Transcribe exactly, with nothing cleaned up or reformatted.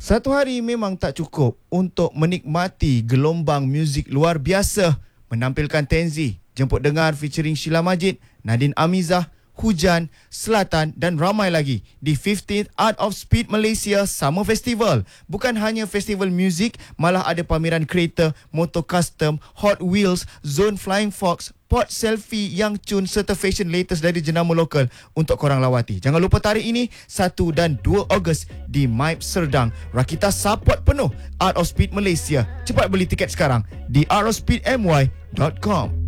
Satu hari memang tak cukup untuk menikmati gelombang muzik luar biasa menampilkan Tenzi, Jemput Dengar featuring Sheila Majid, Nadine Amizah, Hujan, Selatan dan ramai lagi di fifteenth Art of Speed Malaysia Summer Festival. Bukan hanya festival muzik, malah ada pameran kereta, motor custom, Hot Wheels, Zone Flying Fox, pot selfie yang cun serta fashion latest dari jenama lokal untuk korang lawati. Jangan lupa tarikh ini satu dan dua Ogos di Maib Serdang. Rakita support penuh Art of Speed Malaysia. Cepat beli tiket sekarang di art of speed m y dot com.